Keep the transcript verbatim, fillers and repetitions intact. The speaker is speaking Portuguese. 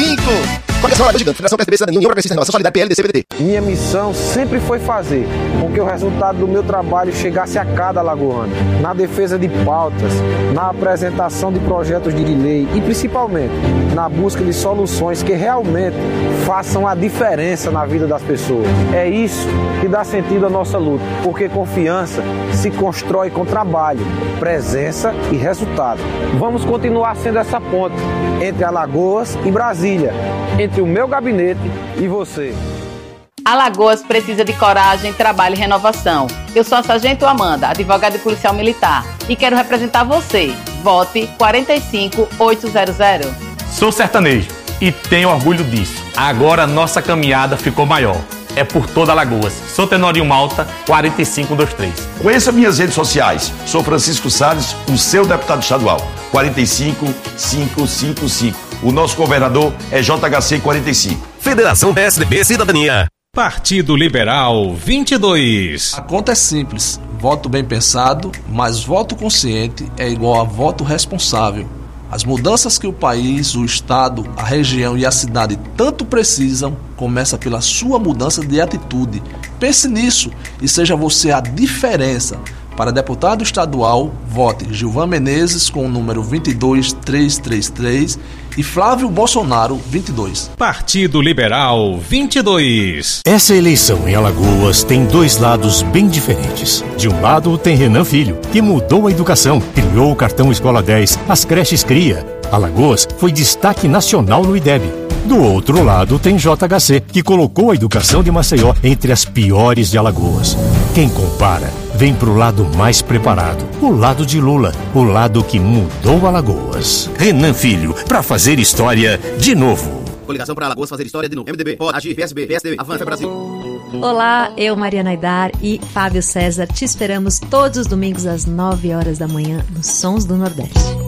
cinco. Coligação Alagoas Gigante, Federação P S D B, Cidadania, União Progressista, Renovação, Solidariedade, P L, D C, P D T. Minha missão sempre foi fazer com que o resultado do meu trabalho chegasse a cada alagoano, na defesa de pautas, na apresentação de projetos de lei e principalmente na busca de soluções que realmente façam a diferença na vida das pessoas. É isso que dá sentido à nossa luta, porque confiança se constrói com trabalho, presença e resultado. Vamos continuar sendo essa ponte entre Alagoas e Brasília, entre o meu gabinete e você. Alagoas precisa de coragem, trabalho e renovação. Eu sou a Sargento Amanda, advogada e policial militar, e quero representar você. Vote quatro cinco oito zero zero. Sou sertanejo e tenho orgulho disso. Agora nossa caminhada ficou maior. É por toda Alagoas. Sou Tenorinho Malta, quatro cinco dois três. Conheça minhas redes sociais. Sou Francisco Salles, o seu deputado estadual. quatro cinco cinco cinco cinco. O nosso governador é J H C quarenta e cinco. Federação P S D B Cidadania. Partido Liberal vinte e dois. A conta é simples. Voto bem pensado, mas voto consciente é igual a voto responsável. As mudanças que o país, o estado, a região e a cidade tanto precisam começa pela sua mudança de atitude. Pense nisso e seja você a diferença. Para deputado estadual, vote Gilvan Menezes com o número vinte e dois mil trezentos e trinta e três e Flávio Bolsonaro, vinte e dois. Partido Liberal vinte e dois. Essa eleição em Alagoas tem dois lados bem diferentes. De um lado tem Renan Filho, que mudou a educação, criou o cartão Escola dez, as creches Cria. Alagoas foi destaque nacional no I D E B. Do outro lado tem J H C, que colocou a educação de Maceió entre as piores de Alagoas. Quem compara, vem pro lado mais preparado, o lado de Lula, o lado que mudou Alagoas. Renan Filho, pra fazer história de novo. Coligação para Alagoas fazer história de novo. M D B, pode agir, P S B, P S D B, Avança Brasil. Olá, eu, Mariana Aidar e Fábio César, te esperamos todos os domingos às nove horas da manhã nos Sons do Nordeste.